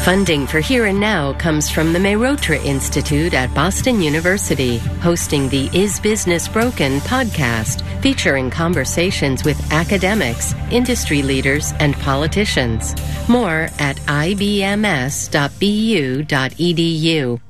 Funding for Here and Now comes from the Mehrotra Institute at Boston University, hosting the Is Business Broken podcast, featuring conversations with academics, industry leaders, and politicians. More at ibms.bu.edu.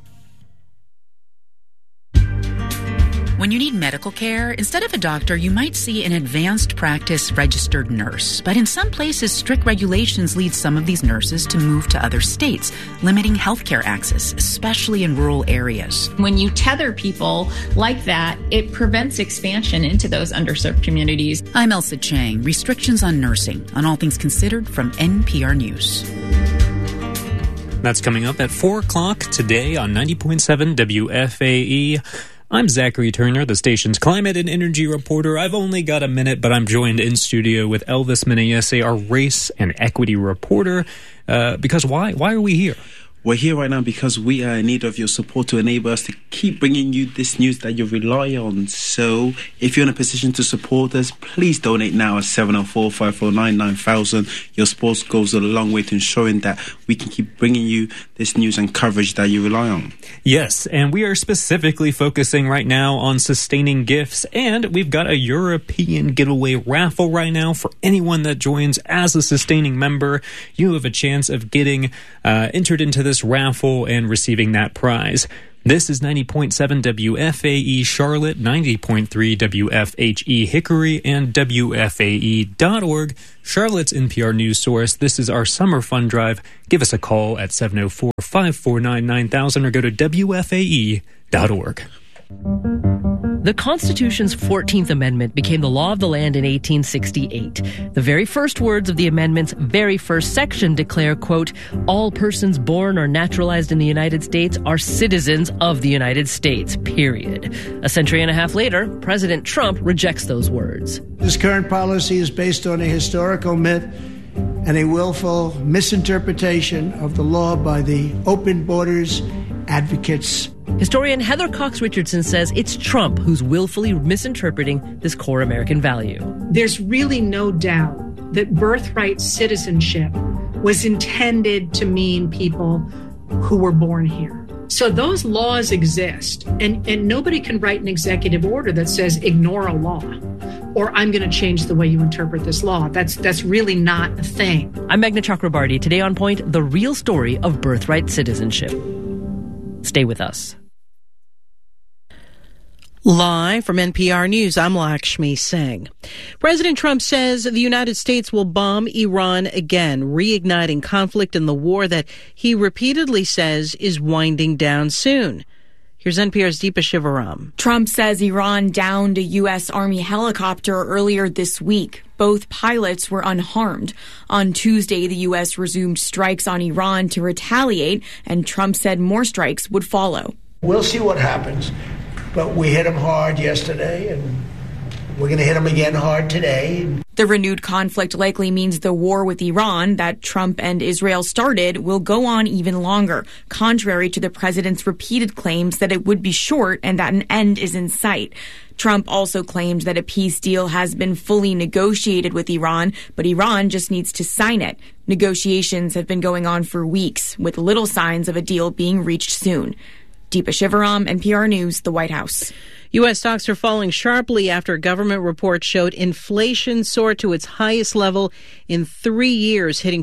When you need medical care, instead of a doctor, you might see an advanced practice registered nurse. But in some places, strict regulations lead some of these nurses to move to other states, limiting healthcare access, especially in rural areas. When you tether people like that, it prevents expansion into those underserved communities. I'm Elsa Chang. Restrictions on nursing, on All Things Considered from NPR News. That's coming up at 4 o'clock today on 90.7 WFAE. I'm Zachary Turner, the station's climate and energy reporter. I've only got a minute, but I'm joined in studio with Elvis Menayese, our race and equity reporter. Because why are we here? We're here right now because we are in need of your support to enable us to keep bringing you this news that you rely on. So if you're in a position to support us, please donate now at 704-549-9000. Your support goes a long way to ensuring that we can keep bringing you this news and coverage that you rely on. Yes, and we are specifically focusing right now on sustaining gifts, and we've got a European giveaway raffle right now for anyone that joins as a sustaining member. You have a chance of getting entered into this raffle and receiving that prize. This is 90.7 WFAE Charlotte, 90.3 WFHE Hickory, and WFAE.org, Charlotte's NPR news source. This is our summer fund drive. Give us a call at 704-549-9000 or go to WFAE.org. The Constitution's 14th Amendment became the law of the land in 1868. The very first words of the amendment's very first section declare, quote, all persons born or naturalized in the United States are citizens of the United States, period. A century and a half later, President Trump rejects those words. This current policy is based on a historical myth and a willful misinterpretation of the law by the open borders advocates. Historian Heather Cox Richardson says it's Trump who's willfully misinterpreting this core American value. There's really no doubt that birthright citizenship was intended to mean people who were born here. So those laws exist, and nobody can write an executive order that says ignore a law, or I'm going to change the way you interpret this law. That's really not a thing. I'm Meghna Chakrabarty. Today on Point, the real story of birthright citizenship. Stay with us. Live from NPR News, I'm Lakshmi Singh. President Trump says the United States will bomb Iran again, reigniting conflict in the war that he repeatedly says is winding down soon. Here's NPR's Deepa Shivaram. Trump says Iran downed a U.S. Army helicopter earlier this week. Both pilots were unharmed. On Tuesday, the U.S. resumed strikes on Iran to retaliate, and Trump said more strikes would follow. We'll see what happens. But we hit them hard yesterday, and we're going to hit them again hard today. The renewed conflict likely means the war with Iran that Trump and Israel started will go on even longer, contrary to the president's repeated claims that it would be short and that an end is in sight. Trump also claimed that a peace deal has been fully negotiated with Iran, but Iran just needs to sign it. Negotiations have been going on for weeks, with little signs of a deal being reached soon. Deepa Shivaram, NPR News, the White House. U.S. stocks are falling sharply after a government report showed inflation soared to its highest level in 3 years, hitting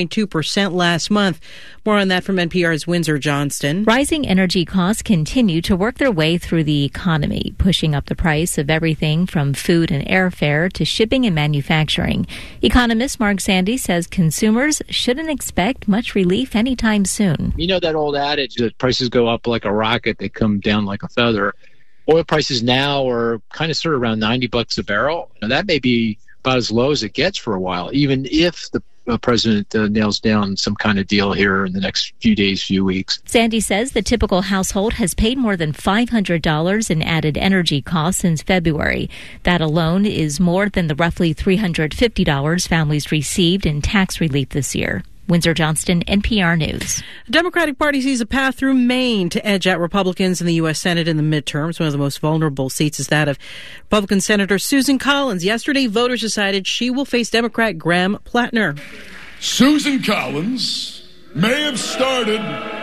4.2% last month. More on that from NPR's Windsor Johnston. Rising energy costs continue to work their way through the economy, pushing up the price of everything from food and airfare to shipping and manufacturing. Economist Mark Sandy says consumers shouldn't expect much relief anytime soon. You know that old adage that prices go up like a rocket, they come down like a feather. Oil prices now are kind of sort of around $90 a barrel. Now, that may be about as low as it gets for a while, even if the president nails down some kind of deal here in the next few days, few weeks. Sandy says the typical household has paid more than $500 in added energy costs since February. That alone is more than the roughly $350 families received in tax relief this year. Windsor Johnston, NPR News. The Democratic Party sees a path through Maine to edge out Republicans in the U.S. Senate in the midterms. One of the most vulnerable seats is that of Republican Senator Susan Collins. Yesterday, voters decided she will face Democrat Graham Plattner. Susan Collins may have started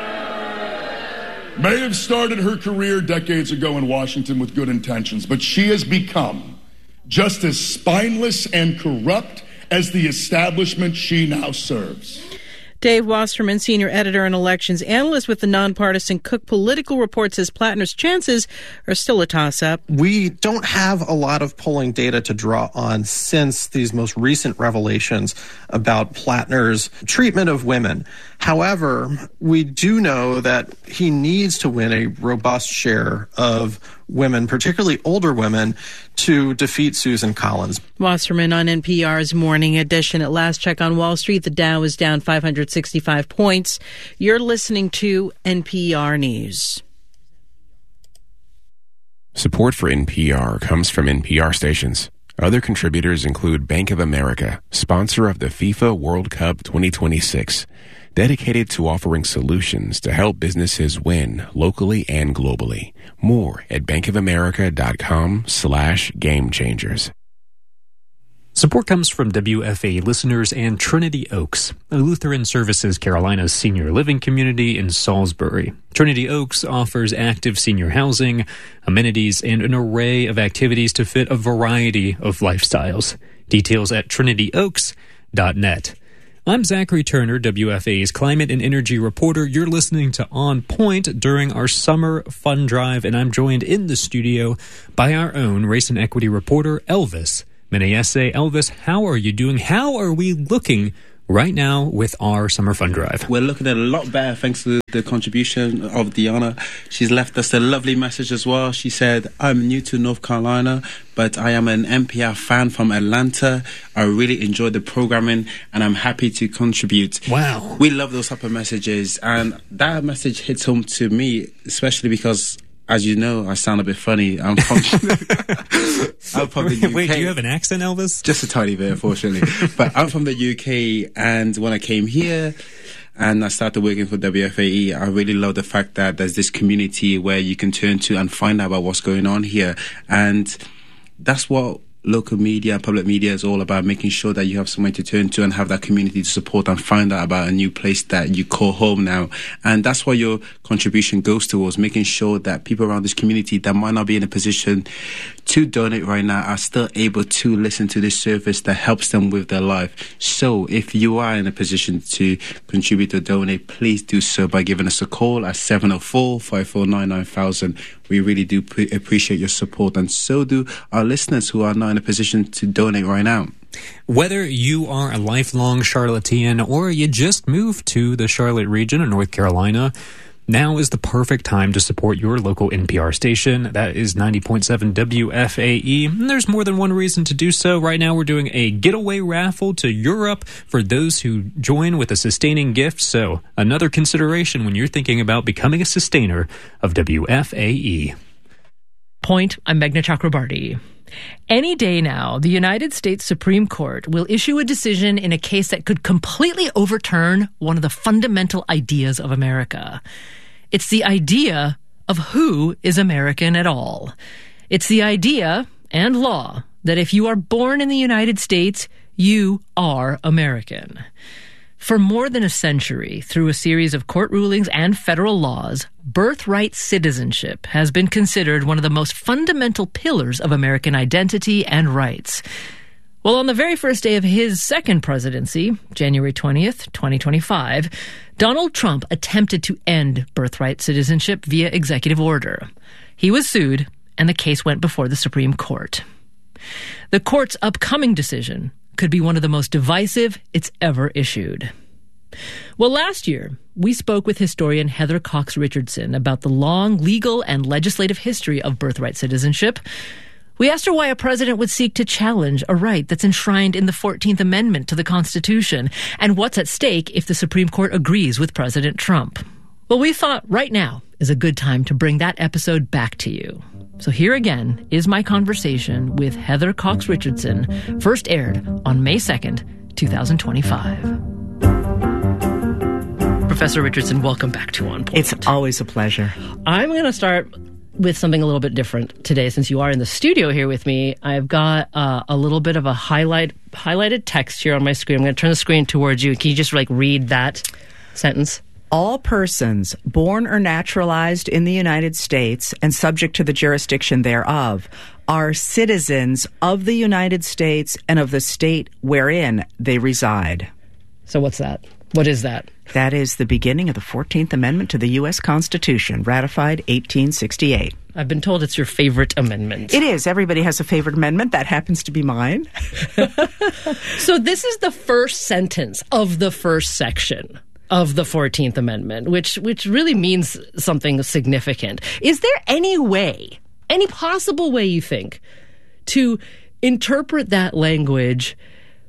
her career decades ago in Washington with good intentions, but she has become just as spineless and corrupt as the establishment she now serves. Dave Wasserman, senior editor and elections analyst with the nonpartisan Cook Political Report, says Plattner's chances are still a toss-up. We don't have a lot of polling data to draw on since these most recent revelations about Plattner's treatment of women. However, we do know that he needs to win a robust share of women, particularly older women, to defeat Susan Collins. Wasserman on NPR's Morning Edition. At last check on Wall Street, the Dow is down 565 points. You're listening to NPR News. Support for NPR comes from NPR stations. Other contributors include Bank of America, sponsor of the FIFA World Cup 2026, dedicated to offering solutions to help businesses win locally and globally. More at bankofamerica.com/gamechangers. Support comes from WFA listeners and Trinity Oaks, a Lutheran Services Carolina's senior living community in Salisbury. Trinity Oaks offers active senior housing, amenities, and an array of activities to fit a variety of lifestyles. Details at trinityoaks.net. I'm Zachary Turner, WFA's climate and energy reporter. You're listening to On Point during our summer fun drive, and I'm joined in the studio by our own race and equity reporter, Elvis Menayese. Elvis, how are you doing? How are we looking right now with our summer fun drive? We're looking at a lot better thanks to the contribution of Diana. She's left us a lovely message as well. She said, I'm new to North Carolina, but I am an NPR fan from Atlanta. I really enjoyed the programming and I'm happy to contribute. Wow. We love those type of messages, and that message hits home to me, especially because, as you know, I sound a bit funny. I'm from the UK. Wait, do you have an accent, Elvis? Just a tiny bit, unfortunately. But I'm from the UK, and when I came here and I started working for WFAE, I really love the fact that there's this community where you can turn to and find out about what's going on here. And that's what local media, public media is all about, making sure that you have somewhere to turn to and have that community to support and find out about a new place that you call home now. And that's what your contribution goes towards, making sure that people around this community that might not be in a position to donate right now are still able to listen to this service that helps them with their life. So if you are in a position to contribute or donate, please do so by giving us a call at 704-549-9000. We really do appreciate your support, and so do our listeners who are not in a position to donate right now. Whether you are a lifelong Charlottean or you just moved to the Charlotte region of North Carolina, now is the perfect time to support your local NPR station. That is 90.7 WFAE. And there's more than one reason to do so. Right now we're doing a getaway raffle to Europe for those who join with a sustaining gift. So another consideration when you're thinking about becoming a sustainer of WFAE. Point, I'm Meghna Chakrabarti. Any day now, the United States Supreme Court will issue a decision in a case that could completely overturn one of the fundamental ideas of America. It's the idea of who is American at all. It's the idea and law that if you are born in the United States, you are American. For more than a century, through a series of court rulings and federal laws, birthright citizenship has been considered one of the most fundamental pillars of American identity and rights. Well, on the very first day of his second presidency, January 20th, 2025, Donald Trump attempted to end birthright citizenship via executive order. He was sued, and the case went before the Supreme Court. The court's upcoming decision could be one of the most divisive it's ever issued. Well, last year, we spoke with historian Heather Cox Richardson about the long legal and legislative history of birthright citizenship. We asked her why a president would seek to challenge a right that's enshrined in the 14th Amendment to the Constitution, and what's at stake if the Supreme Court agrees with President Trump. Well, we thought right now is a good time to bring that episode back to you. So here again is my conversation with Heather Cox Richardson, first aired on May 2nd, 2025. Professor Richardson, welcome back to On Point. It's always a pleasure. I'm going to start with something a little bit different today. Since you are in the studio here with me, I've got a little bit of a highlighted text here on my screen. I'm going to turn the screen towards you. Can you just read that? sentence. All persons born or naturalized in the United States and subject to the jurisdiction thereof are citizens of the United States and of the state wherein they reside. So what's that? What is that? That is the beginning of the 14th Amendment to the U.S. Constitution, ratified 1868. I've been told it's your favorite amendment. It is. Everybody has a favorite amendment. That happens to be mine. So this is the first sentence of the first section of the 14th Amendment, which really means something significant. Is there any way, any possible way you think, to interpret that language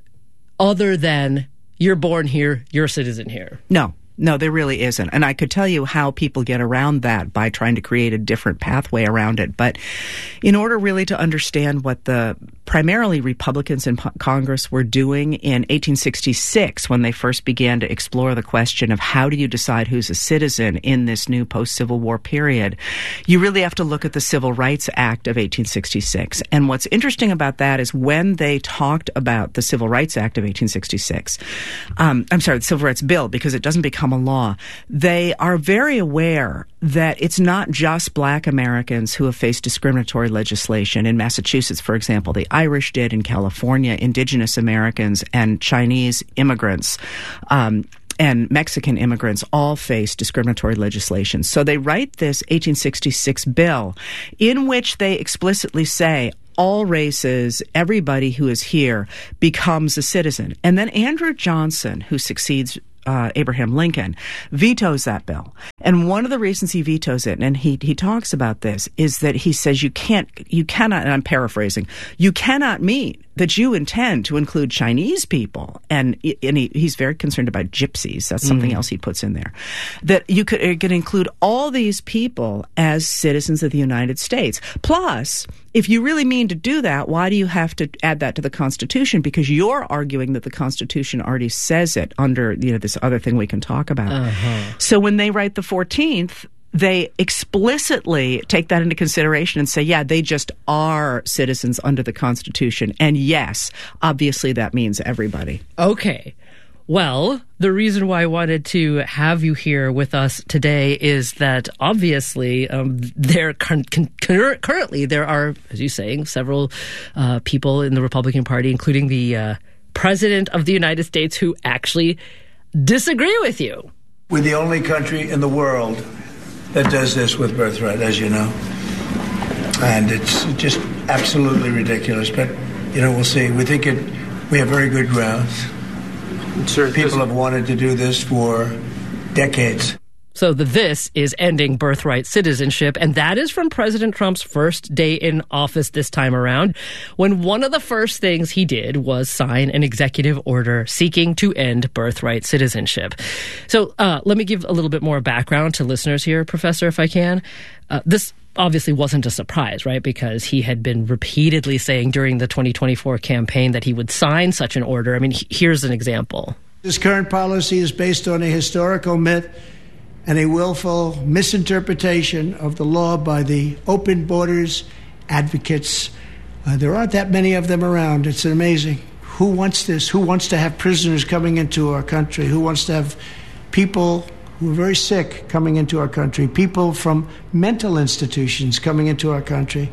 other than you're born here, you're a citizen here? No, there really isn't. And I could tell you how people get around that by trying to create a different pathway around it. But in order really to understand what the primarily Republicans in Congress were doing in 1866 when they first began to explore the question of how do you decide who's a citizen in this new post-Civil War period, you really have to look at the Civil Rights Act of 1866. And what's interesting about that is when they talked about the Civil Rights Act of 1866, the Civil Rights Bill, because it doesn't become a law, they are very aware that it's not just black Americans who have faced discriminatory legislation. In Massachusetts, for example, the Irish did. In California, indigenous Americans and Chinese immigrants and Mexican immigrants all face discriminatory legislation. So they write this 1866 bill in which they explicitly say all races, everybody who is here becomes a citizen. And then Andrew Johnson, who succeeds Abraham Lincoln, vetoes that bill. And one of the reasons he vetoes it, and he talks about this, is that he says you cannot, and I'm paraphrasing, you cannot mean that you intend to include Chinese people, and he's very concerned about gypsies. That's something else he puts in there. That you could include all these people as citizens of the United States. Plus, if you really mean to do that, why do you have to add that to the Constitution? Because you're arguing that the Constitution already says it under this other thing we can talk about. So when they write the 14th, they explicitly take that into consideration and say, yeah, they just are citizens under the Constitution. And yes, obviously that means everybody. Okay. Well, the reason why I wanted to have you here with us today is that obviously currently there are, as you're saying, several people in the Republican Party, including the President of the United States, who actually disagree with you. We're the only country in the world that does this with birthright, as you know. And it's just absolutely ridiculous. But, we'll see. We think we have very good grounds. People have wanted to do this for decades. So this is ending birthright citizenship, and that is from President Trump's first day in office this time around, when one of the first things he did was sign an executive order seeking to end birthright citizenship. So let me give a little bit more background to listeners here, Professor, if I can. This obviously wasn't a surprise, right? Because he had been repeatedly saying during the 2024 campaign that he would sign such an order. I mean, here's an example. This current policy is based on a historical myth and a willful misinterpretation of the law by the open borders advocates. There aren't that many of them around. It's amazing. Who wants this? Who wants to have prisoners coming into our country? Who wants to have people who are very sick coming into our country? People from mental institutions coming into our country?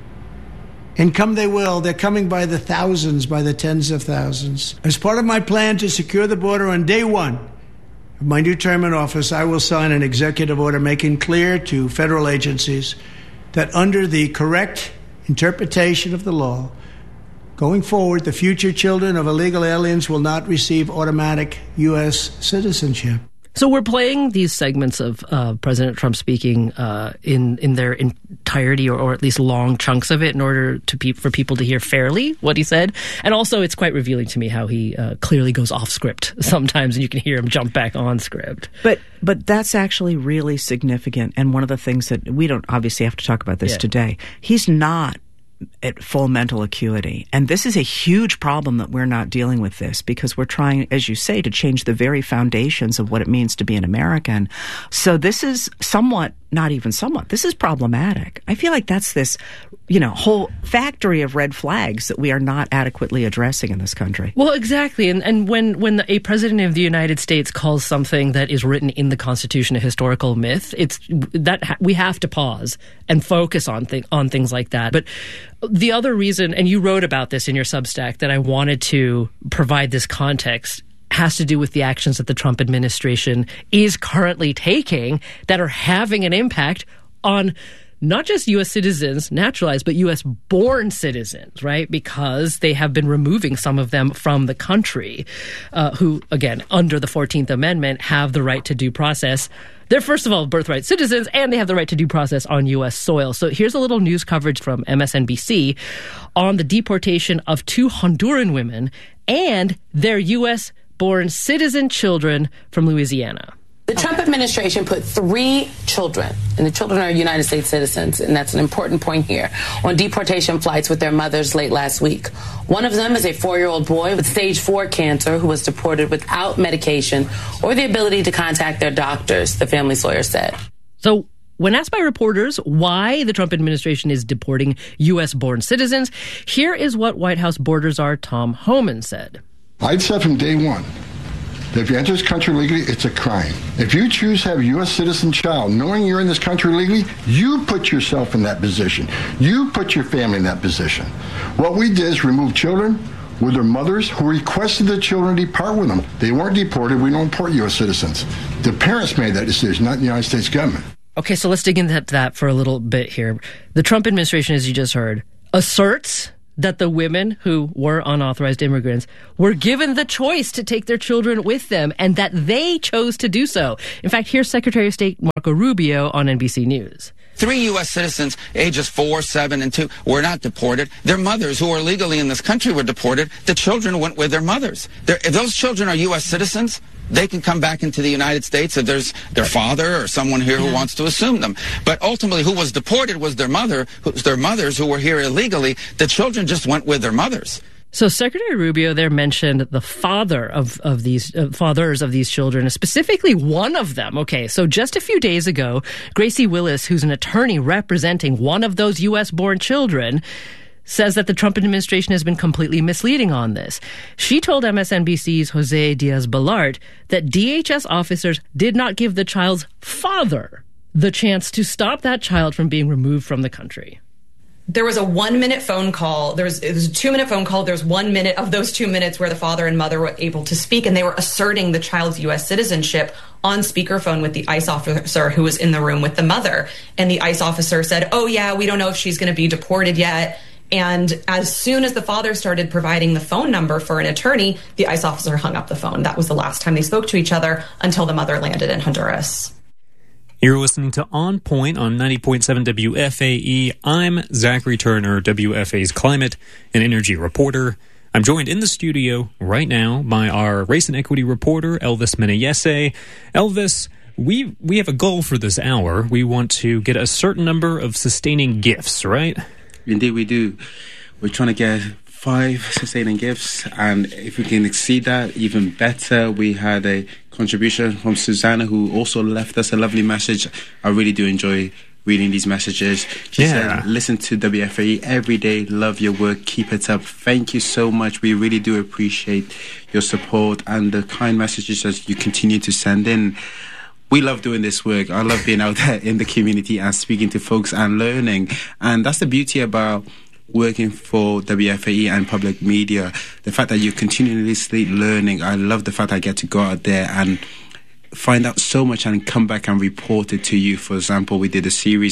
And come they will. They're coming by the thousands, by the tens of thousands. As part of my plan to secure the border on day one of my new term in office, I will sign an executive order making clear to federal agencies that under the correct interpretation of the law, going forward, the future children of illegal aliens will not receive automatic U.S. citizenship. So we're playing these segments of President Trump speaking in their entirety, or at least long chunks of it, in order for people to hear fairly what he said. And also, it's quite revealing to me how he clearly goes off script sometimes, and you can hear him jump back on script. But that's actually really significant. And one of the things that we don't obviously have to talk about this today, he's not at full mental acuity. And this is a huge problem that we're not dealing with this, because we're trying, as you say, to change the very foundations of what it means to be an American. So this is somewhat not even somewhat. This is problematic. I feel like that's this, whole factory of red flags that we are not adequately addressing in this country. Well, exactly. And when a president of the United States calls something that is written in the Constitution a historical myth, it's that we have to pause and focus on things like that. But the other reason, and you wrote about this in your Substack, that I wanted to provide this context has to do with the actions that the Trump administration is currently taking that are having an impact on not just U.S. citizens, naturalized, but U.S.-born citizens, right? Because they have been removing some of them from the country who, again, under the 14th Amendment, have the right to due process. They're, first of all, birthright citizens, and they have the right to due process on U.S. soil. So here's a little news coverage from MSNBC on the deportation of 2 Honduran women and their U.S.-born citizen children from Louisiana. The Trump administration put 3 children, and the children are United States citizens, and that's an important point here, on deportation flights with their mothers late last week. One of them is a 4-year-old boy with stage 4 cancer who was deported without medication or the ability to contact their doctors, the family's lawyer said. So when asked by reporters why the Trump administration is deporting U.S.-born citizens, here is what White House border czar Tom Homan said. I'd said from day one that if you enter this country legally, it's a crime. If you choose to have a U.S. citizen child, knowing you're in this country legally, you put yourself in that position. You put your family in that position. What we did is remove children with their mothers who requested the children depart with them. They weren't deported. We don't deport U.S. citizens. The parents made that decision, not the United States government. Okay, so let's dig into that for a little bit here. The Trump administration, as you just heard, asserts that the women who were unauthorized immigrants were given the choice to take their children with them and that they chose to do so. In fact, here's Secretary of State Marco Rubio on NBC News. 3 U.S. citizens, ages 4, 7, and 2, were not deported. Their mothers, who are legally in this country, were deported. The children went with their mothers. If those children are U.S. citizens, they can come back into the United States if there's their father or someone here who wants to assume them. But ultimately, who was deported was their mothers who were here illegally. The children just went with their mothers. So Secretary Rubio there mentioned the fathers of these children, specifically one of them. Okay, so just a few days ago, Gracie Willis, who's an attorney representing one of those U.S.-born children, says that the Trump administration has been completely misleading on this. She told MSNBC's Jose Diaz-Balart that DHS officers did not give the child's father the chance to stop that child from being removed from the country. There was a 1-minute phone call. It was a 2-minute phone call. There's 1 minute of those 2 minutes where the father and mother were able to speak, and they were asserting the child's U.S. citizenship on speakerphone with the ICE officer who was in the room with the mother. And the ICE officer said, "Oh, yeah, we don't know if she's going to be deported yet." And as soon as the father started providing the phone number for an attorney, the ICE officer hung up the phone. That was the last time they spoke to each other until the mother landed in Honduras. You're listening to On Point on 90.7 WFAE. I'm Zachary Turner, WFA's climate and energy reporter. I'm joined in the studio right now by our race and equity reporter, Elvis Menayese. Elvis, we have a goal for this hour. We want to get a certain number of sustaining gifts, right? Indeed, we do. We're trying to get 5 sustaining gifts, and if we can exceed that, even better. We had a contribution from Susanna, who also left us a lovely message. I really do enjoy reading these messages. She said, listen to WFAE every day, love your work, keep it up. Thank you so much. We really do appreciate your support and the kind messages that you continue to send in. We love doing this work. I love being out there in the community and speaking to folks and learning. And that's the beauty about working for WFAE and public media. The fact that you're continuously learning. I love the fact I get to go out there and find out so much and come back and report it to you. For example, I did a series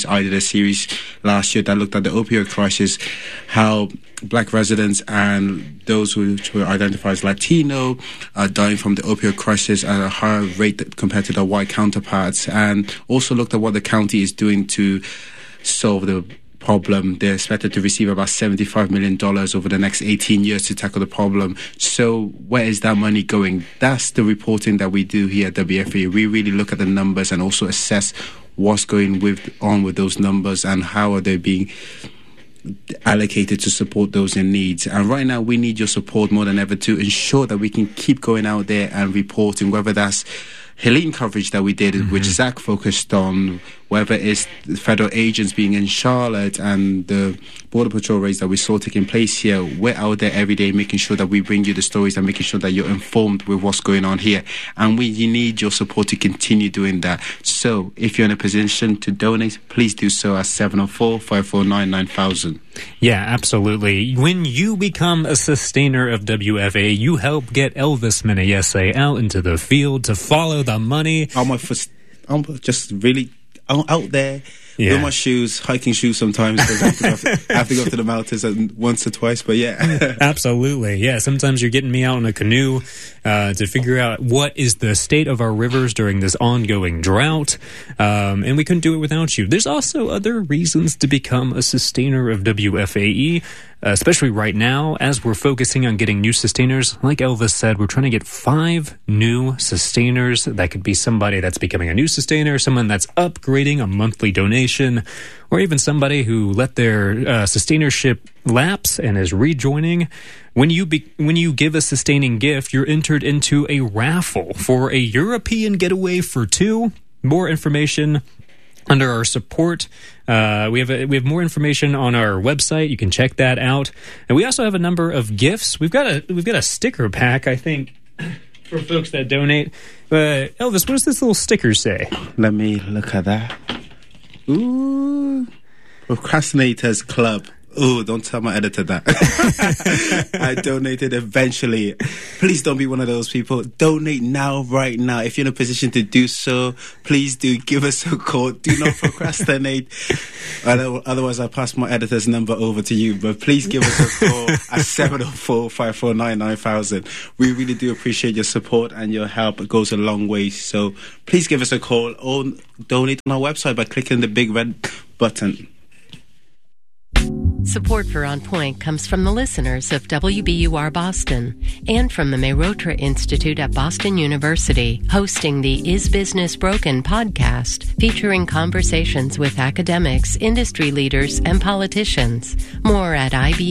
last year that looked at the opioid crisis, how black residents and those who were identified as Latino are dying from the opioid crisis at a higher rate compared to their white counterparts, and also looked at what the county is doing to solve the problem. They're expected to receive about $75 million over the next 18 years to tackle the problem. So where is that money going? That's the reporting that we do here at WFAE. We really look at the numbers and also assess what's going on with those numbers and how are they being allocated to support those in need. And right now we need your support more than ever to ensure that we can keep going out there and reporting, whether that's Helene coverage that we did, which Zach focused on, whether it's the federal agents being in Charlotte and the Border Patrol raids that we saw taking place here, we're out there every day making sure that we bring you the stories and making sure that you're informed with what's going on here. And you need your support to continue doing that. So if you're in a position to donate, please do so at 704-549-9000. Yeah, absolutely. When you become a sustainer of WFA, you help get Elvis Menayese out into the field to follow the money. I'm just really out there with my shoes, hiking shoes sometimes, because I have to go to the mountains once or twice, but yeah. Absolutely, yeah. Sometimes you're getting me out in a canoe to figure out what is the state of our rivers during this ongoing drought, and we couldn't do it without you. There's also other reasons to become a sustainer of WFAE, especially right now, as we're focusing on getting new sustainers. Like Elvis said, we're trying to get 5 new sustainers. That could be somebody that's becoming a new sustainer, someone that's upgrading a monthly donation, or even somebody who let their sustainership lapse and is rejoining. When you give a sustaining gift, you're entered into a raffle for a European getaway for 2. More information under our support. We have more information on our website. You can check that out. And we also have a number of gifts. We've got a sticker pack, I think, for folks that donate. Elvis, what does this little sticker say? Let me look at that. Ooh, Procrastinators Club. Oh, don't tell my editor that. I donated eventually. Please don't be one of those people. Donate now, right now. If you're in a position to do so, please do give us a call. Do not procrastinate. Otherwise, I'll pass my editor's number over to you. But please give us a call at 704-549-9000. We really do appreciate your support, and your help. It goes a long way. So please give us a call or donate on our website by clicking the big red button. Support for On Point comes from the listeners of WBUR Boston and from the Mehrotra Institute at Boston University, hosting the Is Business Broken podcast, featuring conversations with academics, industry leaders, and politicians. More at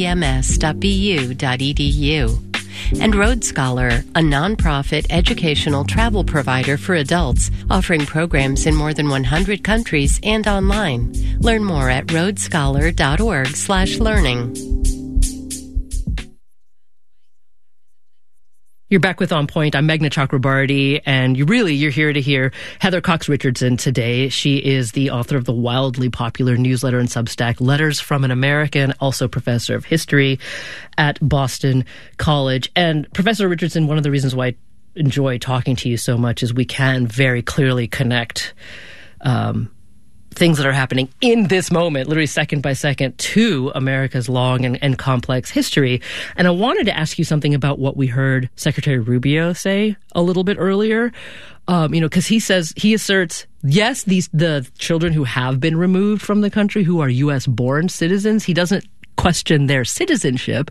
ibms.bu.edu. And Road Scholar, a nonprofit educational travel provider for adults, offering programs in more than 100 countries and online. Learn more at roadscholar.org/learning. You're back with On Point. I'm Meghna Chakrabarty, and you're here to hear Heather Cox Richardson today. She is the author of the wildly popular newsletter and Substack Letters from an American, also professor of history at Boston College. And Professor Richardson, one of the reasons why I enjoy talking to you so much is we can very clearly connect things that are happening in this moment, literally second by second, to America's long and complex history. And I wanted to ask you something about what we heard Secretary Rubio say a little bit earlier. Because he asserts, yes, the children who have been removed from the country, who are U.S.-born citizens, he doesn't question their citizenship.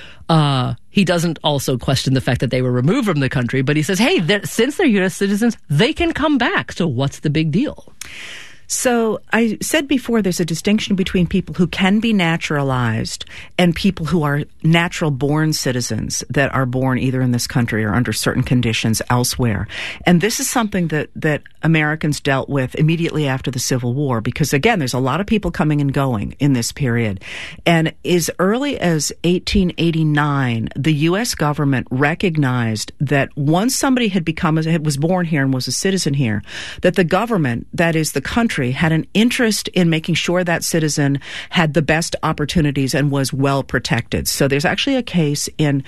He doesn't also question the fact that they were removed from the country, but he says, hey, since they're U.S. citizens, they can come back. So what's the big deal? So I said before, there's a distinction between people who can be naturalized and people who are natural-born citizens that are born either in this country or under certain conditions elsewhere. And this is something that Americans dealt with immediately after the Civil War, because, again, there's a lot of people coming and going in this period. And as early as 1889, the U.S. government recognized that once somebody was born here and was a citizen here, that the government, that is the country, had an interest in making sure that citizen had the best opportunities and was well protected. So there's actually a case in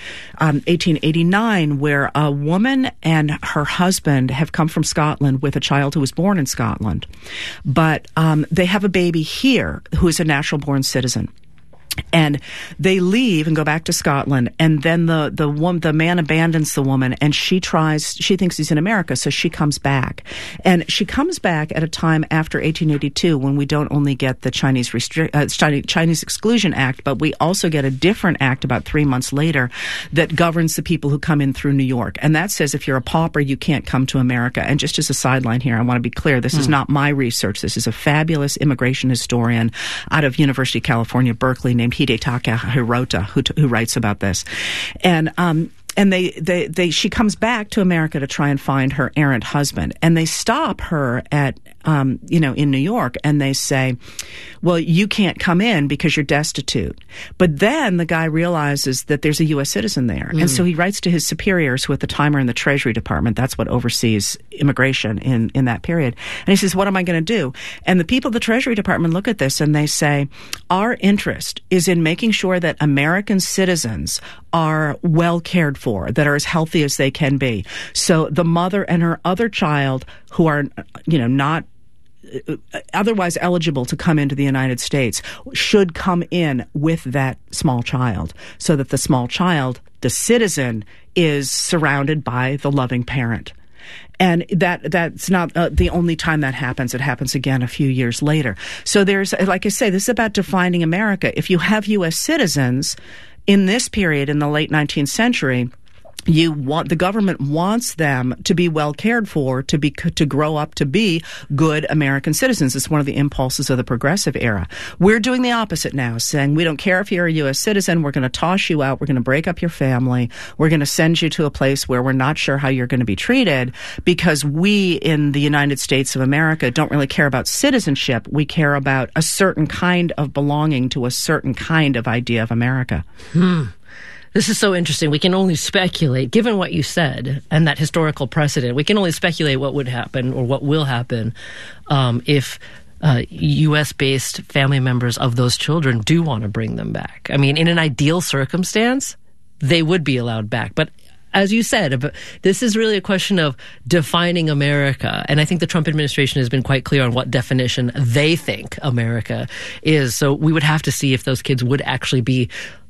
1889 where a woman and her husband have come from Scotland with a child who was born in Scotland. But they have a baby here who is a natural-born citizen. And they leave and go back to Scotland, and then the man abandons the woman, and she thinks he's in America, so she comes back. And she comes back at a time after 1882 when we don't only get the Chinese Exclusion Act, but we also get a different act about 3 months later that governs the people who come in through New York. And that says if you're a pauper, you can't come to America. And just as a sideline here, I want to be clear, this is not my research. This is a fabulous immigration historian out of University of California, Berkeley, named Hidetaka Hirota, who writes about this. And she comes back to America to try and find her errant husband, and they stop her at in New York, and they say, well, you can't come in because you're destitute. But then the guy realizes that there's a U.S. citizen there. And so he writes to his superiors who at the time are in the Treasury Department. That's what oversees immigration in that period. And he says, what am I going to do? And the people of the Treasury Department look at this and they say, our interest is in making sure that American citizens are well cared for, that are as healthy as they can be. So the mother and her other child who are, not otherwise eligible to come into the United States should come in with that small child, so that the small child, the citizen, is surrounded by the loving parent. And that's not the only time that happens. It happens again a few years later. So there's, like I say, this is about defining America. If you have U.S. citizens in this period in the late 19th century, the government wants them to be well cared for, to grow up to be good American citizens. It's one of the impulses of the progressive era. We're doing the opposite now, saying we don't care if you're a U.S. citizen. We're going to toss you out. We're going to break up your family. We're going to send you to a place where we're not sure how you're going to be treated, because we in the United States of America don't really care about citizenship. We care about a certain kind of belonging to a certain kind of idea of America. This is so interesting. We can only speculate, given what you said and that historical precedent, we can only speculate what would happen or what will happen if U.S.-based family members of those children do want to bring them back. I mean, in an ideal circumstance, they would be allowed back. But as you said, this is really a question of defining America. And I think the Trump administration has been quite clear on what definition they think America is. So we would have to see if those kids would actually be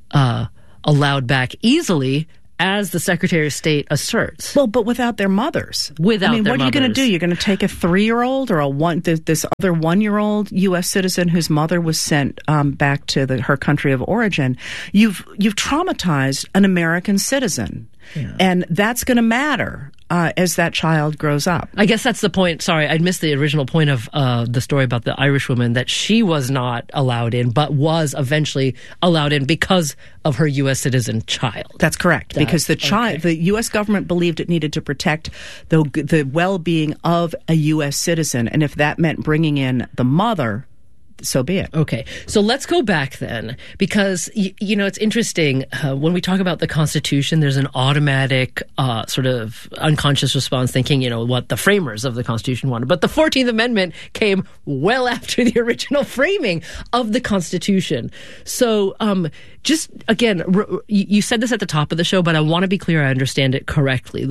allowed back easily, as the Secretary of State asserts. Well, but without their mothers. What are you going to do? You're going to take a 3-year-old or this other 1-year-old U.S. citizen whose mother was sent back to her country of origin. You've traumatized an American citizen. Yeah. And that's going to matter as that child grows up. I guess that's the point. Sorry, I missed the original point of the story about the Irish woman, that she was not allowed in, but was eventually allowed in because of her U.S. citizen child. That's correct, because the U.S. government believed it needed to protect the well-being of a U.S. citizen, and if that meant bringing in the mother, so be it. Okay. So let's go back then, because, it's interesting. When we talk about the Constitution, there's an automatic sort of unconscious response thinking, what the framers of the Constitution wanted. But the 14th Amendment came well after the original framing of the Constitution. So just, again, you said this at the top of the show, but I want to be clear I understand it correctly.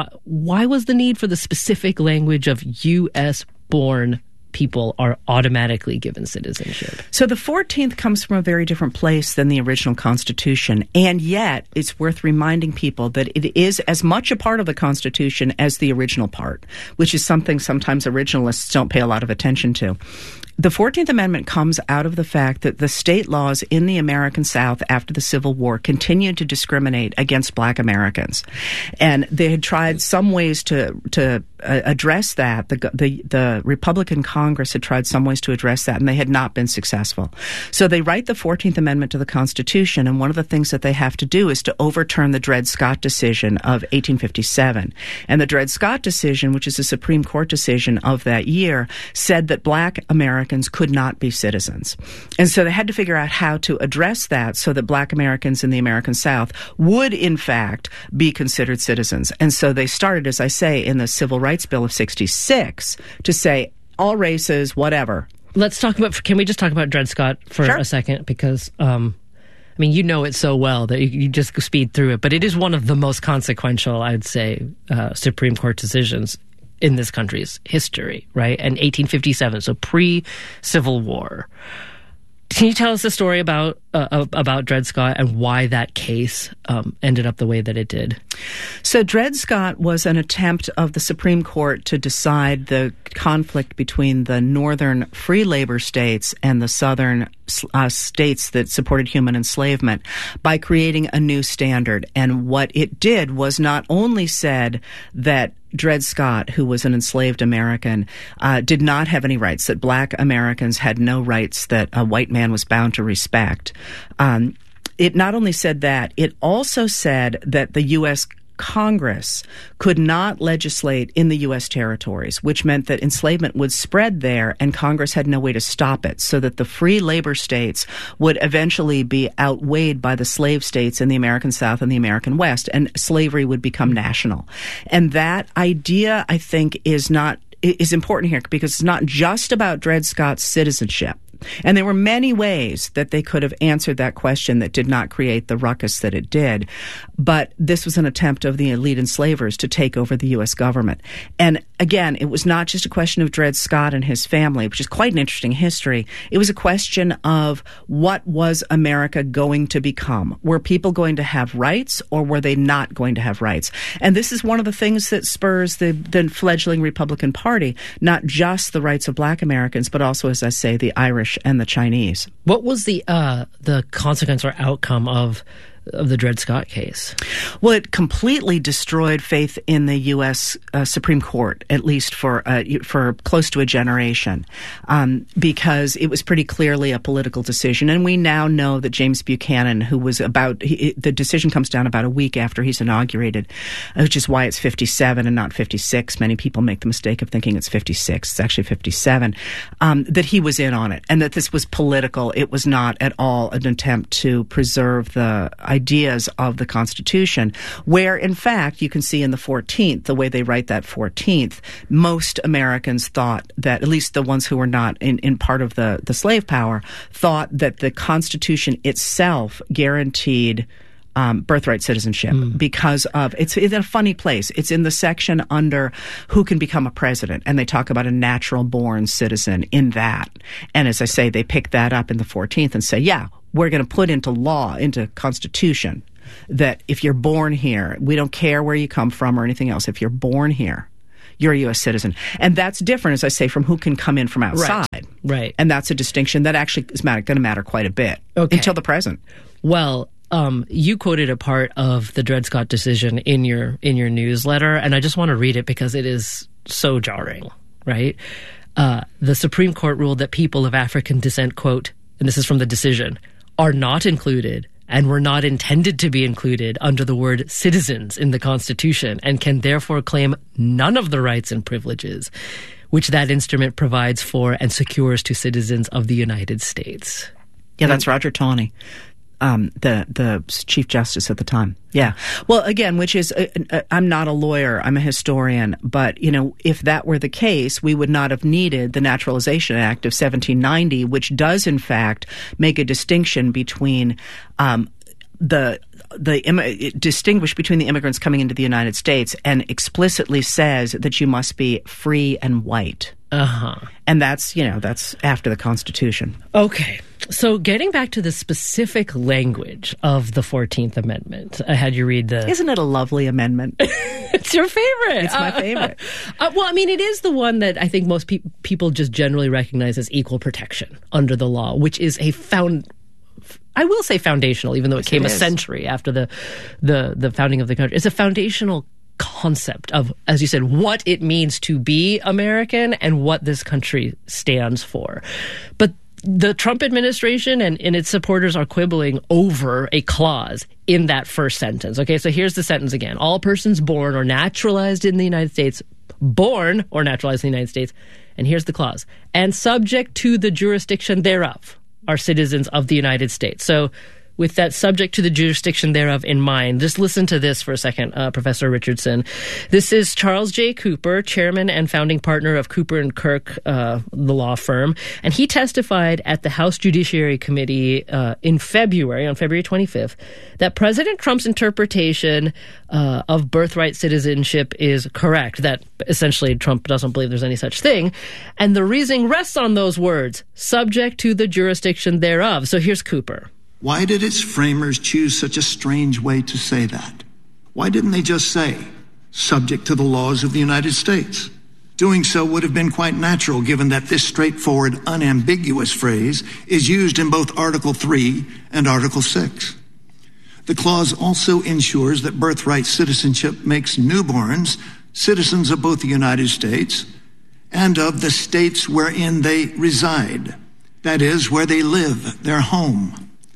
Why was the need for the specific language of U.S.-born people are automatically given citizenship? So the 14th comes from a very different place than the original Constitution, and yet it's worth reminding people that it is as much a part of the Constitution as the original part, which is something sometimes originalists don't pay a lot of attention to. The 14th Amendment comes out of the fact that the state laws in the American South after the Civil War continued to discriminate against Black Americans. And they had tried some ways to address that. The Republican Congress had tried some ways to address that, and they had not been successful. So they write the 14th Amendment to the Constitution, and one of the things that they have to do is to overturn the Dred Scott decision of 1857. And the Dred Scott decision, which is a Supreme Court decision of that year, said that Black Americans could not be citizens. And so they had to figure out how to address that so that Black Americans in the American South would, in fact, be considered citizens. And so they started, as I say, in the Civil Rights Bill of 66 to say all races, whatever. Can we just talk about Dred Scott for a second? Because, it so well that you just speed through it. But it is one of the most consequential, I'd say, Supreme Court decisions in this country's history, right? And 1857, so pre-Civil War. Can you tell us the story about Dred Scott and why that case ended up the way that it did? So Dred Scott was an attempt of the Supreme Court to decide the conflict between the northern free labor states and the southern states that supported human enslavement by creating a new standard. And what it did was not only said that Dred Scott, who was an enslaved American, did not have any rights, that Black Americans had no rights that a white man was bound to respect. it not only said that, it also said that the U.S. Congress could not legislate in the U.S. territories, which meant that enslavement would spread there and Congress had no way to stop it, so that the free labor states would eventually be outweighed by the slave states in the American South and the American West, and slavery would become national. And that idea, I think, is important here, because it's not just about Dred Scott's citizenship. And there were many ways that they could have answered that question that did not create the ruckus that it did. But this was an attempt of the elite enslavers to take over the U.S. government. And again, it was not just a question of Dred Scott and his family, which is quite an interesting history. It was a question of what was America going to become? Were people going to have rights, or were they not going to have rights? And this is one of the things that spurs the fledgling Republican Party, not just the rights of Black Americans, but also, as I say, the Irish and the Chinese. What was the consequence or outcome of the Dred Scott case? Well, it completely destroyed faith in the U.S. Supreme Court, at least for close to a generation, because it was pretty clearly a political decision. And we now know that James Buchanan, who was the decision comes down about a week after he's inaugurated, which is why it's 57 and not 56. Many people make the mistake of thinking it's 56. It's actually 57. That he was in on it, and that this was political. It was not at all an attempt to preserve the ideas of the Constitution, where, in fact, you can see in the 14th, the way they write that 14th, most Americans thought that, at least the ones who were not in part of the slave power, thought that the Constitution itself guaranteed birthright citizenship because of it's in a funny place. It's in the section under who can become a president, and they talk about a natural born citizen in that. And as I say, they pick that up in the 14th and say, yeah, we're going to put into law, into Constitution, that if you're born here, we don't care where you come from or anything else. If you're born here, you're a U.S. citizen. And that's different, as I say, from who can come in from outside. Right. And that's a distinction that actually is going to matter quite a bit until the present. Well, you quoted a part of the Dred Scott decision in your newsletter, and I just want to read it because it is so jarring, right? The Supreme Court ruled that people of African descent, quote, and this is from the decision, are not included and were not intended to be included under the word citizens in the Constitution, and can therefore claim none of the rights and privileges which that instrument provides for and secures to citizens of the United States. Yeah, that's Roger Taney, the Chief Justice at the time. Yeah. Well, again, which is, I'm not a lawyer, I'm a historian, but, if that were the case, we would not have needed the Naturalization Act of 1790, which does, in fact, make a distinction between distinguish between the immigrants coming into the United States, and explicitly says that you must be free and white. And that's after the Constitution. Okay. So getting back to the specific language of the 14th Amendment, I had you read the... Isn't it a lovely amendment? It's your favorite. It's my favorite. Well, I mean, it is the one that I think most people just generally recognize as equal protection under the law, which is I will say foundational, even though it came a century after the founding of the country. It's a foundational concept of, as you said, what it means to be American and what this country stands for. But the Trump administration and its supporters are quibbling over a clause in that first sentence. Okay, so here's the sentence again. All persons born or naturalized in the United States, born or naturalized in the United States, and here's the clause, and subject to the jurisdiction thereof, are citizens of the United States. So with that subject to the jurisdiction thereof in mind, just listen to this for a second, Professor Richardson. This is Charles J. Cooper, chairman and founding partner of Cooper & Kirk, the law firm, and he testified at the House Judiciary Committee on February 25th, that President Trump's interpretation of birthright citizenship is correct, that essentially Trump doesn't believe there's any such thing, and the reasoning rests on those words, subject to the jurisdiction thereof. So here's Cooper. Why did its framers choose such a strange way to say that? Why didn't they just say, subject to the laws of the United States? Doing so would have been quite natural, given that this straightforward, unambiguous phrase is used in both Article 3 and Article 6. The clause also ensures that birthright citizenship makes newborns citizens of both the United States and of the states wherein they reside, that is, where they live, their home.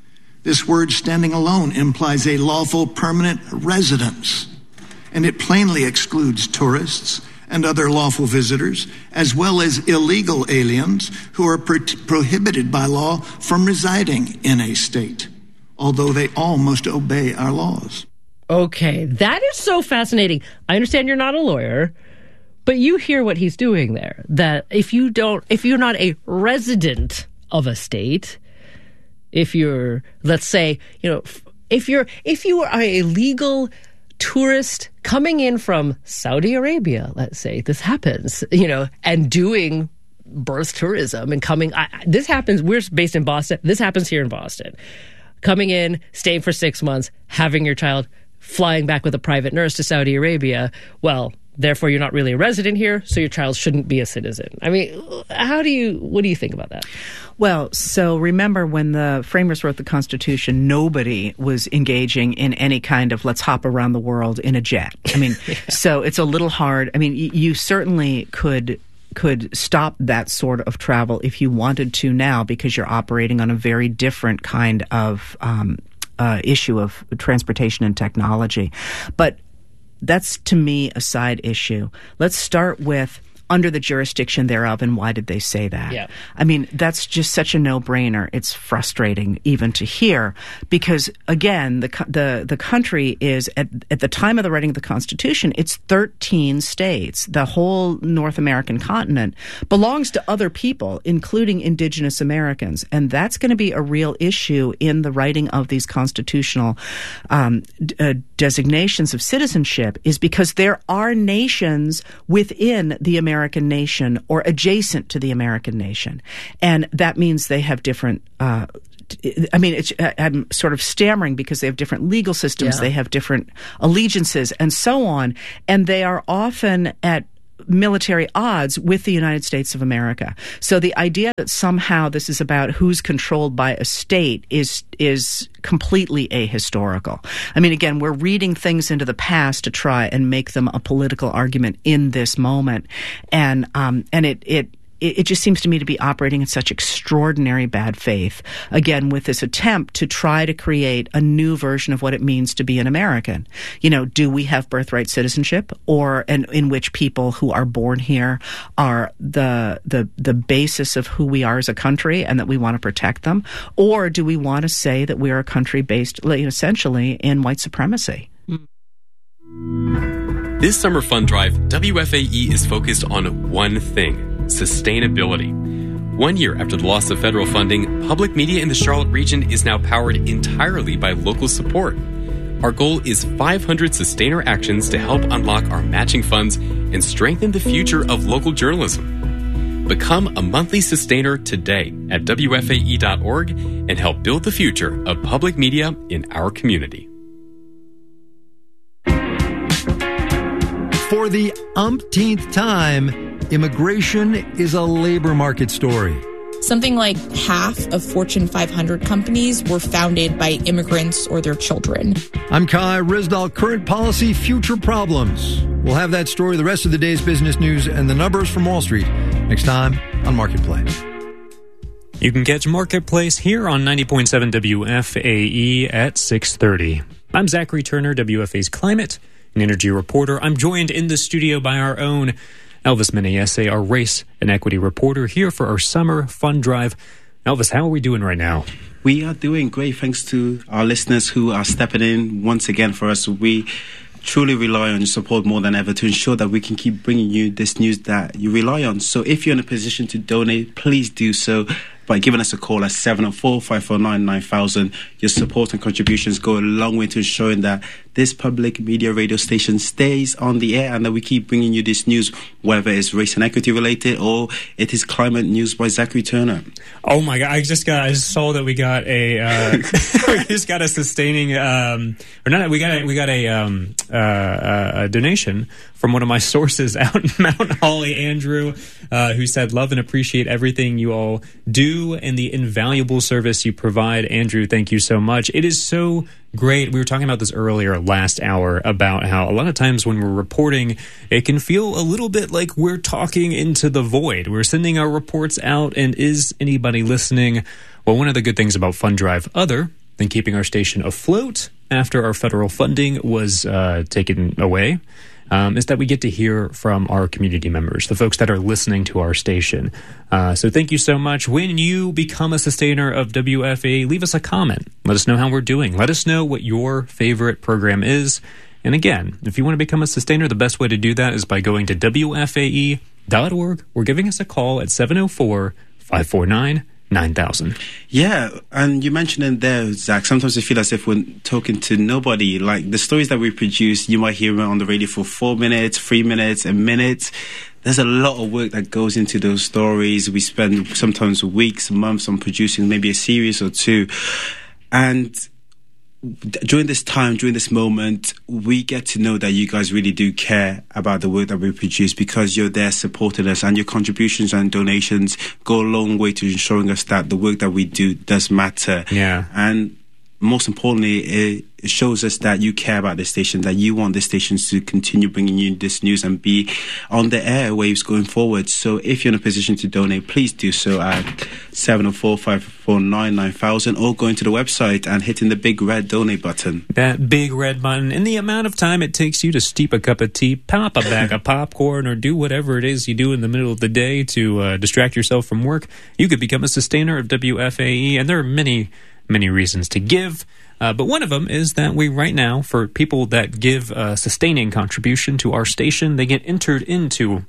This word standing alone implies a lawful permanent residence, and it plainly excludes tourists and other lawful visitors, as well as illegal aliens who are prohibited by law from residing in a state, although they all must obey our laws. Okay, that is so fascinating. I understand you're not a lawyer, but you hear what he's doing there. That if you're not a resident of a state, if you're, let's say, if you are a legal tourist coming in from Saudi Arabia, let's say this happens, and doing birth tourism and coming, this happens, we're based in Boston, this happens here in Boston. Coming in, staying for 6 months, having your child, flying back with a private nurse to Saudi Arabia, well, therefore you're not really a resident here, so your child shouldn't be a citizen. I mean, what do you think about that? Well, so remember when the framers wrote the Constitution, nobody was engaging in any kind of let's hop around the world in a jet. I mean, so it's a little hard. I mean, you certainly could stop that sort of travel if you wanted to now, because you're operating on a very different kind of issue of transportation and technology. But that's, to me, a side issue. Let's start with under the jurisdiction thereof, and why did they say that? Yeah. I mean, that's just such a no-brainer. It's frustrating even to hear because, again, the country is, at the time of the writing of the Constitution, it's 13 states. The whole North American continent belongs to other people, including indigenous Americans, and that's going to be a real issue in the writing of these constitutional designations of citizenship, is because there are nations within the American nation or adjacent to the American nation. And that means they have different, I'm sort of stammering because they have different legal systems, they have different allegiances and so on. And they are often at military odds with the United States of America. So the idea that somehow this is about who's controlled by a state is completely ahistorical. I mean, again, we're reading things into the past to try and make them a political argument in this moment. And it just seems to me to be operating in such extraordinary bad faith, again, with this attempt to try to create a new version of what it means to be an American. Do we have birthright citizenship, or in which people who are born here are the basis of who we are as a country and that we want to protect them? Or do we want to say that we are a country based essentially in white supremacy? This summer fund drive, WFAE is focused on one thing: sustainability. 1 year after the loss of federal funding, public media in the Charlotte region is now powered entirely by local support. Our goal is 500 sustainer actions to help unlock our matching funds and strengthen the future of local journalism. Become a monthly sustainer today at WFAE.org and help build the future of public media in our community. For the umpteenth time, immigration is a labor market story. Something like half of Fortune 500 companies were founded by immigrants or their children. I'm Kai Ryssdal, Current Policy, Future Problems. We'll have that story, the rest of the day's business news, and the numbers from Wall Street next time on Marketplace. You can catch Marketplace here on 90.7 WFAE at 6:30. I'm Zachary Turner, WFA's climate and energy reporter. I'm joined in the studio by our own Elvis Menayese, our race and equity reporter, here for our summer fun drive. Elvis, how are we doing right now? We are doing great, thanks to our listeners who are stepping in once again for us. We truly rely on your support more than ever to ensure that we can keep bringing you this news that you rely on. So if you're in a position to donate, please do so by giving us a call at 704-549-9000. Your support and contributions go a long way to ensuring that this public media radio station stays on the air and that we keep bringing you this news, whether it's race and equity related or it is climate news by Zachary Turner. Oh my God! I just saw that we got a we just got a sustaining we got a donation from one of my sources out in Mount Holly, Andrew, who said, "Love and appreciate everything you all do and the invaluable service you provide." Andrew, thank you so much. It is so great. We were talking about this earlier last hour about how a lot of times when we're reporting, it can feel a little bit like we're talking into the void. We're sending our reports out, and is anybody listening? Well, one of the good things about Fund Drive, other than keeping our station afloat after our federal funding was taken away is that we get to hear from our community members, the folks that are listening to our station. So thank you so much. When you become a sustainer of WFAE, leave us a comment. Let us know how we're doing. Let us know what your favorite program is. And again, if you want to become a sustainer, the best way to do that is by going to WFAE.org or giving us a call at 704-549-9000. Yeah, and you mentioned in there, Zach, sometimes I feel as if we're talking to nobody. Like the stories that we produce, you might hear them on the radio for 4 minutes, 3 minutes, a minute. There's a lot of work that goes into those stories. We spend sometimes weeks, months on producing maybe a series or two. And during this time, during this moment, we get to know that you guys really do care about the work that we produce because you're there supporting us, and your contributions and donations go a long way to ensuring us that the work that we do does matter. Yeah. And most importantly, it shows us that you care about the station, that you want the stations to continue bringing you this news and be on the airwaves going forward. So if you're in a position to donate, please do so at 704-549-9000 or going to the website and hitting the big red donate button. That big red button. In the amount of time it takes you to steep a cup of tea, pop a bag of popcorn, or do whatever it is you do in the middle of the day to distract yourself from work, you could become a sustainer of WFAE, and there are many reasons to give. But one of them is that we right now, for people that give a sustaining contribution to our station, they get entered into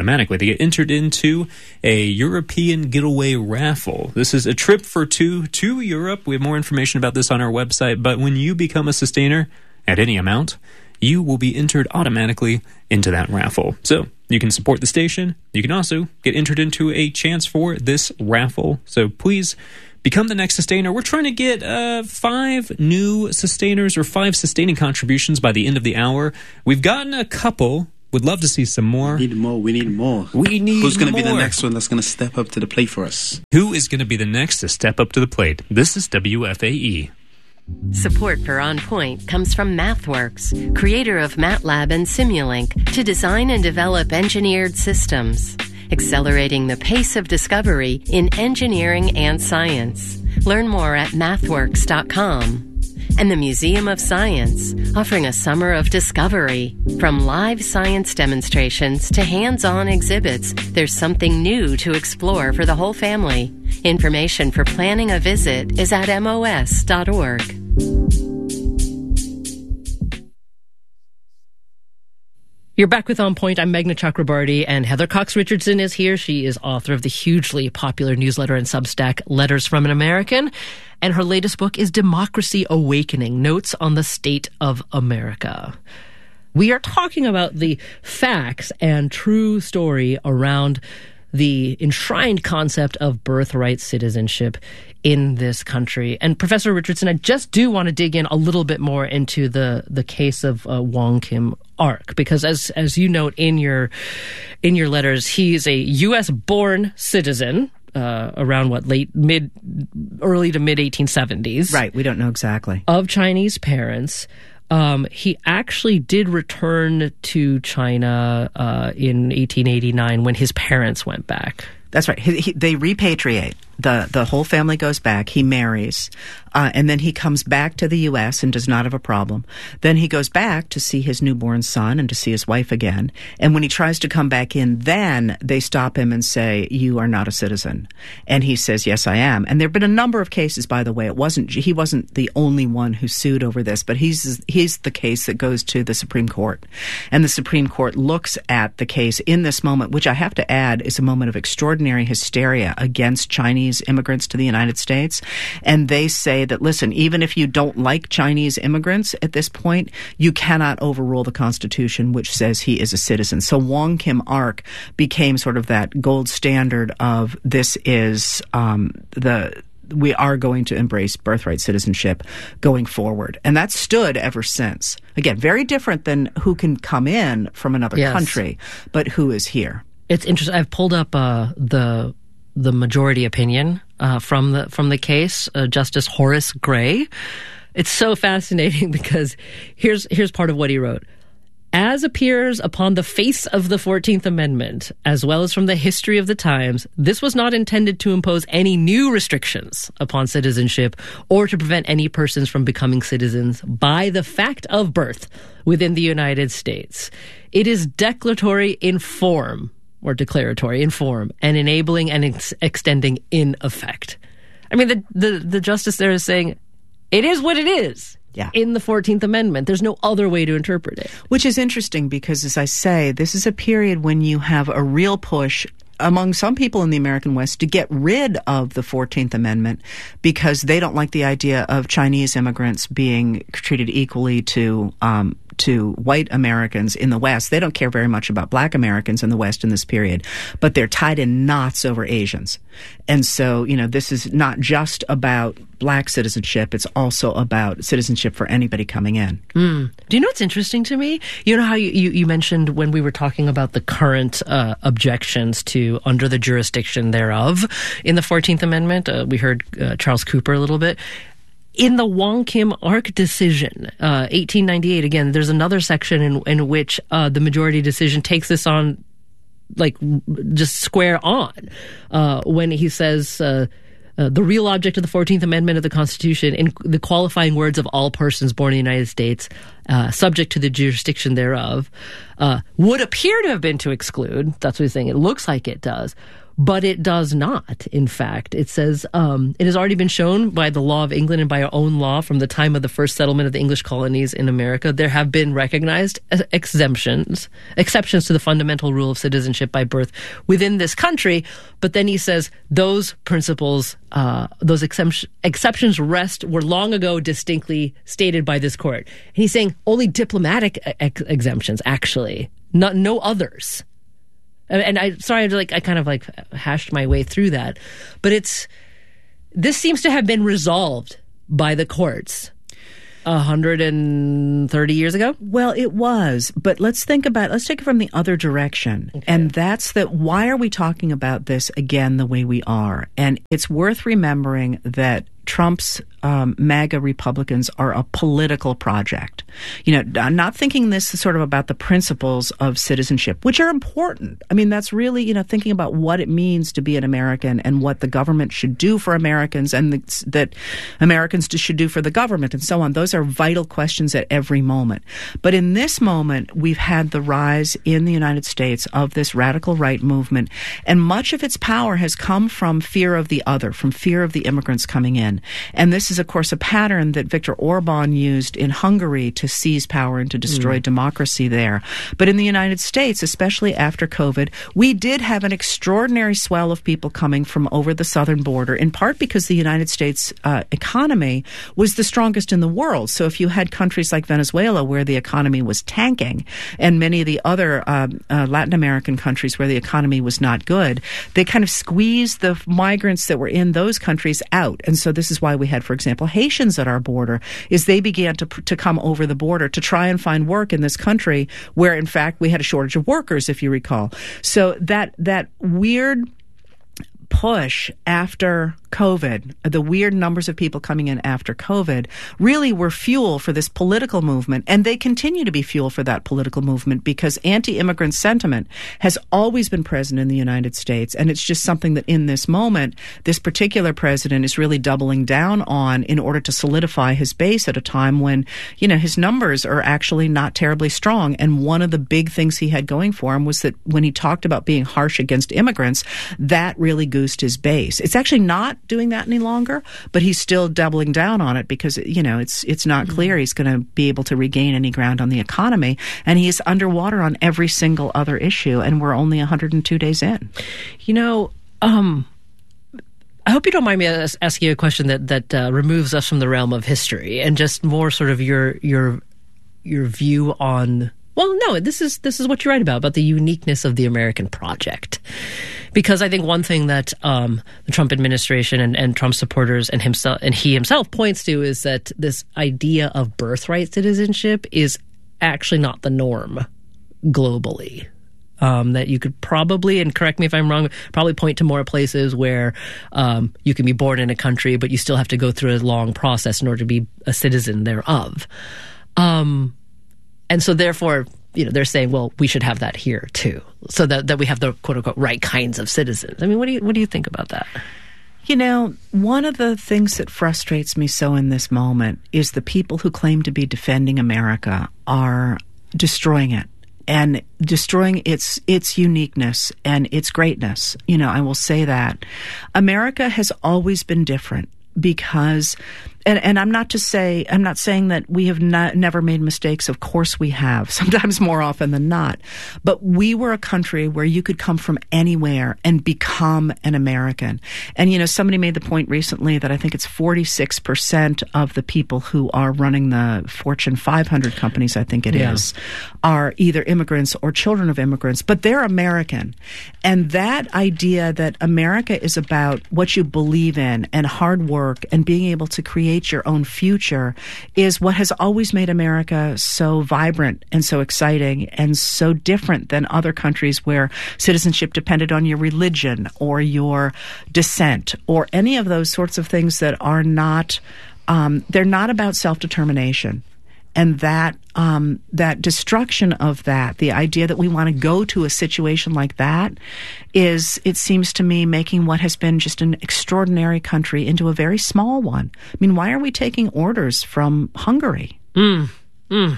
a European getaway raffle. This is a trip for two to Europe. We have more information about this on our website. But when you become a sustainer at any amount, you will be entered automatically into that raffle. So you can support the station. You can also get entered into a chance for this raffle. So please become the next sustainer. We're trying to get 5 new sustainers or 5 sustaining contributions by the end of the hour. We've gotten a couple. Would love to see some more. We need more. Who's going to be the next one that's going to step up to the plate for us? Who is going to be the next to step up to the plate? This is WFAE. Support for On Point comes from MathWorks, creator of MATLAB and Simulink, to design and develop engineered systems, accelerating the pace of discovery in engineering and science. Learn more at mathworks.com. And the Museum of Science, offering a summer of discovery. From live science demonstrations to hands-on exhibits, there's something new to explore for the whole family. Information for planning a visit is at mos.org. You're back with On Point. I'm Meghna Chakrabarty, and Heather Cox Richardson is here. She is author of the hugely popular newsletter and Substack Letters from an American, and her latest book is Democracy Awakening: Notes on the State of America. We are talking about the facts and true story around the enshrined concept of birthright citizenship in this country. And Professor Richardson, I just do want to dig in a little bit more into the case of Wong Kim Ark, because as you note in your letters, he's a U.S. born citizen around early to mid 1870s. Right, we don't know exactly. Of Chinese parents. He actually did return to China in 1889 when his parents went back. That's right. They repatriate. The whole family goes back. He marries. And then he comes back to the U.S. and does not have a problem. Then he goes back to see his newborn son and to see his wife again. And when he tries to come back in, then they stop him and say, "You are not a citizen." And he says, "Yes, I am." And there have been a number of cases, by the way. He wasn't the only one who sued over this, but he's the case that goes to the Supreme Court. And the Supreme Court looks at the case in this moment, which I have to add is a moment of extraordinary hysteria against Chinese immigrants to the United States. And they say that, listen, even if you don't like Chinese immigrants at this point, you cannot overrule the Constitution, which says he is a citizen. So Wong Kim Ark became sort of that gold standard of this is we are going to embrace birthright citizenship going forward. And that's stood ever since. Again, very different than who can come in from another country, but who is here. It's interesting. I've pulled up the majority opinion from the case, Justice Horace Gray. It's so fascinating because here's part of what he wrote. As appears upon the face of the 14th Amendment, as well as from the history of the times, this was not intended to impose any new restrictions upon citizenship or to prevent any persons from becoming citizens by the fact of birth within the United States. It is declaratory in form, or declaratory in form, and enabling and extending in effect. I mean, the justice there is saying, it is what it is. Yeah. In the 14th Amendment. There's no other way to interpret it. Which is interesting because, as I say, this is a period when you have a real push among some people in the American West to get rid of the 14th Amendment because they don't like the idea of Chinese immigrants being treated equally to white Americans in the West. They don't care very much about black Americans in the West in this period, but they're tied in knots over Asians. And so, this is not just about black citizenship. It's also about citizenship for anybody coming in. Do you know what's interesting to me? You know how you mentioned when we were talking about the current objections to under the jurisdiction thereof in the 14th Amendment? We heard Charles Cooper a little bit. In the Wong Kim Ark decision, 1898, again, there's another section in which the majority decision takes this on, like, just square on, when he says the real object of the 14th Amendment of the Constitution, in the qualifying words of all persons born in the United States, subject to the jurisdiction thereof, would appear to have been to exclude. That's what he's saying. It looks like it does. But it does not, in fact. It says, it has already been shown by the law of England and by our own law from the time of the first settlement of the English colonies in America, there have been recognized exceptions to the fundamental rule of citizenship by birth within this country. But then he says those principles, those exceptions were long ago distinctly stated by this court. And he's saying only diplomatic exemptions, actually, no others. And I kind of hashed my way through that, but this seems to have been resolved by the courts 130 years ago. Well, it was, but let's take it from the other direction. Okay. And that's that. Why are we talking about this again the way we are? And it's worth remembering that Trump's MAGA Republicans are a political project. I'm not thinking this is sort of about the principles of citizenship, which are important. I mean, that's really, thinking about what it means to be an American and what the government should do for Americans and that Americans should do for the government and so on. Those are vital questions at every moment. But in this moment, we've had the rise in the United States of this radical right movement, and much of its power has come from fear of the other, from fear of the immigrants coming in. And this is, of course, a pattern that Viktor Orban used in Hungary to seize power and to destroy democracy there. But in the United States, especially after COVID, we did have an extraordinary swell of people coming from over the southern border, in part because the United States economy was the strongest in the world. So if you had countries like Venezuela where the economy was tanking and many of the other Latin American countries where the economy was not good, they kind of squeezed the migrants that were in those countries out. And so this is why we had, for example, Haitians at our border, is they began to come over the border to try and find work in this country where, in fact, we had a shortage of workers, if you recall. So that weird push after COVID, the weird numbers of people coming in after COVID, really were fuel for this political movement. And they continue to be fuel for that political movement because anti-immigrant sentiment has always been present in the United States. And it's just something that in this moment, this particular president is really doubling down on in order to solidify his base at a time when, his numbers are actually not terribly strong. And one of the big things he had going for him was that when he talked about being harsh against immigrants, that really goosed his base. It's actually not doing that any longer, but he's still doubling down on it because, it's not clear he's going to be able to regain any ground on the economy. And he's underwater on every single other issue. And we're only 102 days in. I hope you don't mind me asking you a question that removes us from the realm of history and just more sort of your view on. Well, no, this is what you write about the uniqueness of the American project. Because I think one thing that the Trump administration and Trump supporters and he himself points to is that this idea of birthright citizenship is actually not the norm globally. That you could probably, and correct me if I'm wrong, probably point to more places where you can be born in a country, but you still have to go through a long process in order to be a citizen thereof. And so therefore, they're saying, well, we should have that here too, so that we have the quote unquote right kinds of citizens. I mean, what do you think about that? One of the things that frustrates me so in this moment is the people who claim to be defending America are destroying it and destroying its uniqueness and its greatness. I will say that America has always been different because, and I'm not saying that we have never made mistakes. Of course we have, sometimes more often than not. But we were a country where you could come from anywhere and become an American. And, somebody made the point recently that I think it's 46% of the people who are running the Fortune 500 companies, I think it is, are either immigrants or children of immigrants, but they're American. And that idea that America is about what you believe in and hard work and being able to create your own future is what has always made America so vibrant and so exciting and so different than other countries where citizenship depended on your religion or your descent or any of those sorts of things that are not, they're not about self-determination. And that destruction of that, the idea that we want to go to a situation like that is, it seems to me, making what has been just an extraordinary country into a very small one. I mean, why are we taking orders from Hungary? And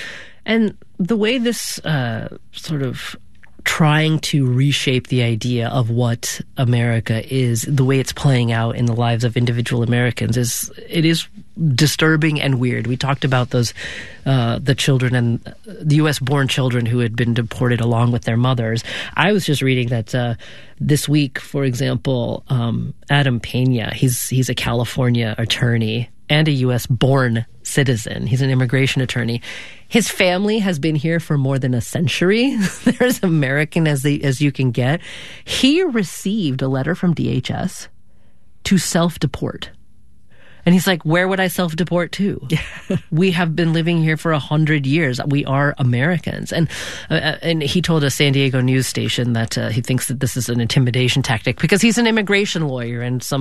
the way this sort of trying to reshape the idea of what America is, the way it's playing out in the lives of individual Americans is disturbing and weird. We talked about those the children and the U.S.-born children who had been deported along with their mothers. I was just reading that this week, for example, Adam Pena, he's a California attorney and a U.S.-born citizen. He's an immigration attorney. His family has been here for more than a century. They're as American as you can get. He received a letter from DHS to self-deport. And he's like, where would I self-deport to? We have been living here for 100 years. We are Americans. And he told a San Diego news station that he thinks that this is an intimidation tactic because he's an immigration lawyer, and some